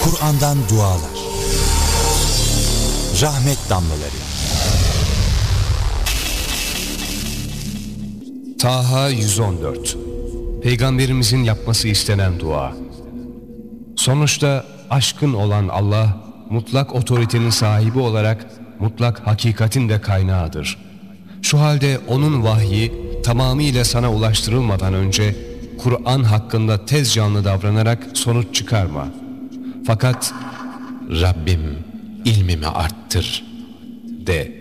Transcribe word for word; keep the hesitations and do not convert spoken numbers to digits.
Kur'an'dan dualar, rahmet damlaları. Taha yüz on dört. Peygamberimizin yapması istenen dua. Sonuçta aşkın olan Allah, mutlak otoritenin sahibi olarak mutlak hakikatin de kaynağıdır. Şu halde onun vahyi tamamıyla sana ulaştırılmadan önce Kur'an hakkında tez canlı davranarak sonuç çıkarma. Fakat Rabbim ilmimi arttır de.